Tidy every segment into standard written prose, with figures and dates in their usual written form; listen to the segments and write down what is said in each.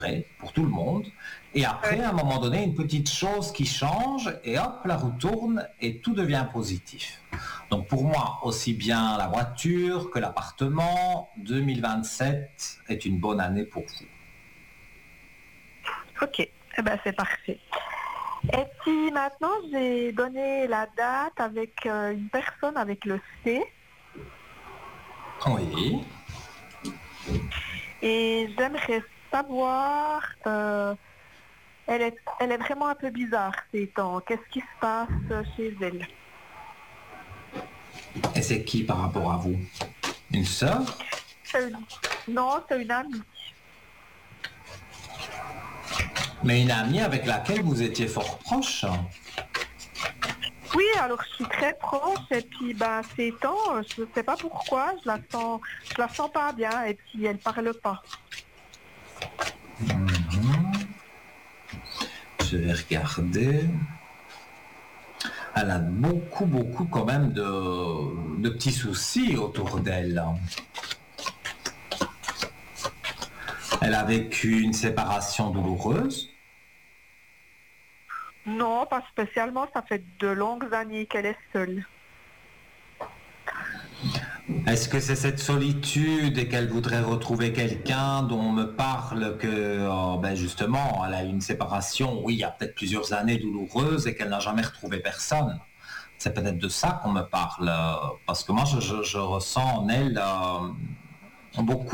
pour tout le monde. Et après, Ouais. à un moment donné, une petite chose qui change et hop, la roue tourne et tout devient positif. Donc pour moi, aussi bien la voiture que l'appartement, 2027 est une bonne année pour vous. Ok, eh ben, c'est parfait. Et puis maintenant, j'ai donné la date avec une personne avec le C Oui. et j'aimerais savoir, elle est vraiment un peu bizarre ces temps. Qu'est-ce qui se passe chez elle? Et c'est qui par rapport à vous? Une sœur? Non, c'est une amie. Mais une amie avec laquelle vous étiez fort proche? Oui, alors je suis très proche et puis ben ces temps, je ne sais pas pourquoi, je la sens pas bien et puis elle parle pas. Je vais regarder. Elle a beaucoup quand même de petits soucis autour d'elle. Elle a vécu une séparation douloureuse. Non, pas spécialement, ça fait de longues années qu'elle est seule. Est-ce que c'est cette solitude et qu'elle voudrait retrouver quelqu'un dont on me parle que, justement, elle a eu une séparation, oui, il y a peut-être plusieurs années douloureuses et qu'elle n'a jamais retrouvé personne. C'est peut-être de ça qu'on me parle, parce que moi, je ressens en elle beaucoup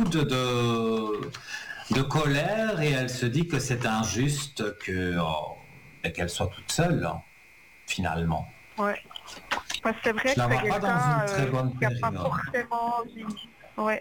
de colère et elle se dit que c'est injuste qu'elle soit toute seule, finalement. Ouais. Parce que c'est vrai Je que la c'est vois pas dans quelqu'un une très bonne qui n'a pas période. forcément envie. Ouais.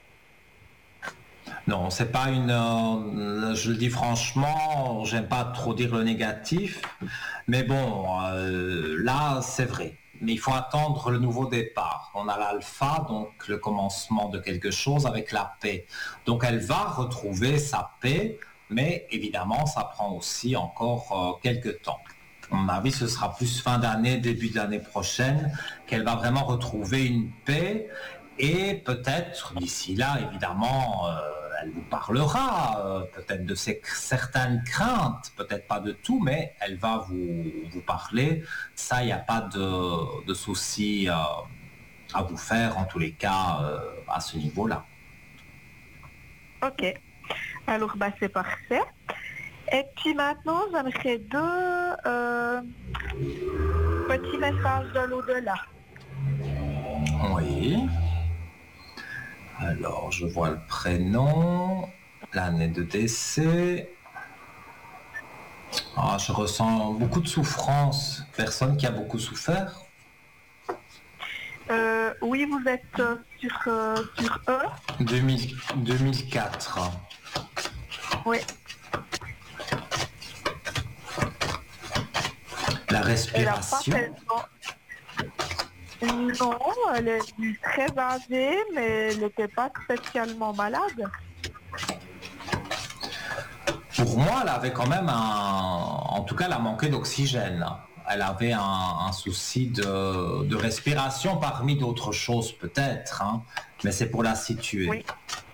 Non, c'est pas je le dis franchement, j'aime pas trop dire le négatif, mais bon, là, c'est vrai. Mais il faut attendre le nouveau départ. On a l'alpha, donc le commencement de quelque chose avec la paix. Donc elle va retrouver sa paix, mais évidemment, ça prend aussi encore quelques temps. À mon avis, ce sera plus fin d'année, début de l'année prochaine, qu'elle va vraiment retrouver une paix. Et peut-être, d'ici là, évidemment, elle vous parlera peut-être de certaines craintes, peut-être pas de tout, mais elle va vous parler. Ça, il n'y a pas de souci à vous faire, en tous les cas, à ce niveau-là. Ok. Alors, bah, c'est parfait. Et puis maintenant, j'aimerais deux petits messages de l'au-delà. Oui. Alors, je vois le prénom, l'année de décès. Ah, je ressens beaucoup de souffrance. Personne qui a beaucoup souffert. Oui, vous êtes sur E. 2004. Oui. La Elle n'a pas respiration. tellement... Non, elle est très âgée, mais elle n'était pas spécialement malade. Pour moi, elle avait quand même en tout cas, elle a manqué d'oxygène. Elle avait un souci de respiration parmi d'autres choses peut-être, hein, mais c'est pour la situer. Oui.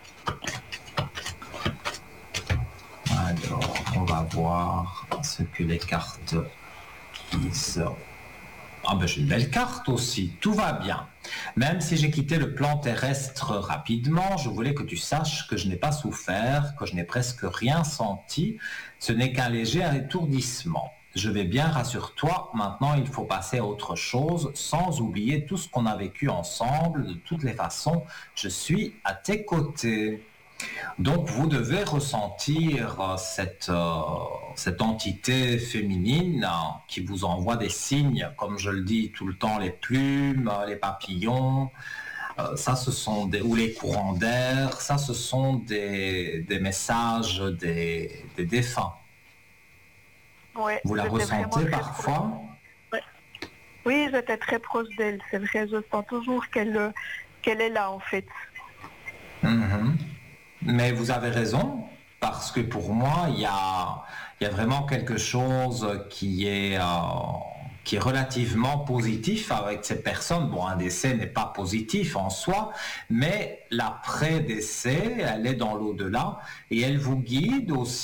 Alors, on va voir ce que les cartes disent. Ah ben j'ai une belle carte aussi, tout va bien. Même si j'ai quitté le plan terrestre rapidement, je voulais que tu saches que je n'ai pas souffert, que je n'ai presque rien senti. Ce n'est qu'un léger étourdissement. Je vais bien, rassure-toi, maintenant il faut passer à autre chose, sans oublier tout ce qu'on a vécu ensemble. De toutes les façons, je suis à tes côtés. Donc vous devez ressentir cette entité féminine qui vous envoie des signes, comme je le dis tout le temps, les plumes, les papillons, ça ce sont ou les courants d'air, ça ce sont des messages des défunts. Ouais, Vous la j'étais vraiment ressentez très parfois? proche. Oui, j'étais très proche d'elle. C'est vrai, je sens toujours qu'elle est là en fait. Mhm. Mais vous avez raison, parce que pour moi, il y a vraiment quelque chose qui est relativement positif avec cette personne. Bon, un décès n'est pas positif en soi, mais l'après-décès, elle est dans l'au-delà et elle vous guide aussi.